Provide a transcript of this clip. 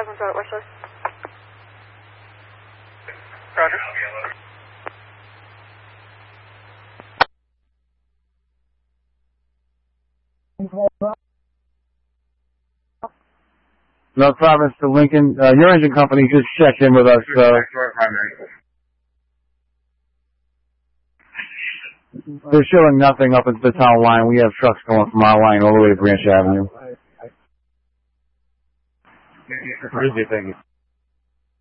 510 West. Roger. North Province to Lincoln. Your engine company just checked in with us. They're showing nothing up into the town line. We have trucks going from our line all the way to Branch Avenue. Thank you.